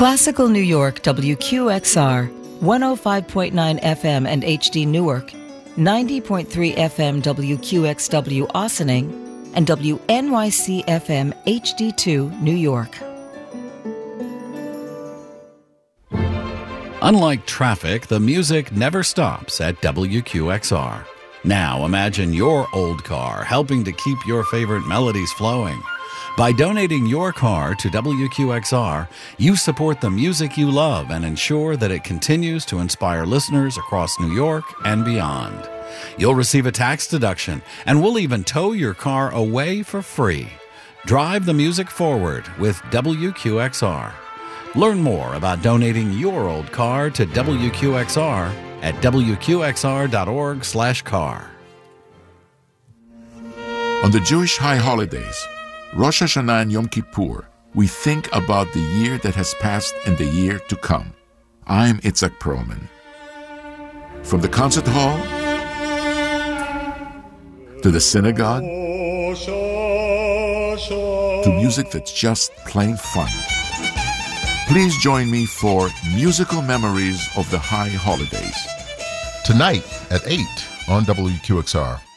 Classical New York WQXR, 105.9 FM and HD Newark, 90.3 FM WQXW Ossining, and WNYC FM HD2 New York. Unlike traffic, the music never stops at WQXR. Now imagine your old car helping to keep your favorite melodies flowing. By donating your car to WQXR, you support the music you love and ensure that it continues to inspire listeners across New York and beyond. You'll receive a tax deduction, and we'll even tow your car away for free. Drive the music forward with WQXR. Learn more about donating your old car to WQXR at wqxr.org/car. On the Jewish high holidays, Rosh Hashanah and Yom Kippur, we think about the year that has passed and the year to come. I'm Itzhak Perlman. From the concert hall to the synagogue to music that's just plain fun. Please join me for Musical Memories of the High Holidays. Tonight at 8 on WQXR.